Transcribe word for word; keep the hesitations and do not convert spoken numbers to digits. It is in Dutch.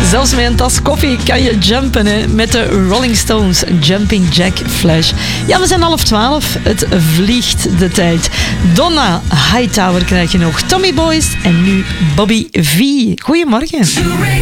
Zelfs met een tas koffie kan je jumpen, hè? Met de Rolling Stones Jumping Jack Flash. Ja, we zijn half twaalf. Het vliegt de tijd. Donna Hightower krijg je nog. Tommy Boyce en nu Bobby V. Goedemorgen.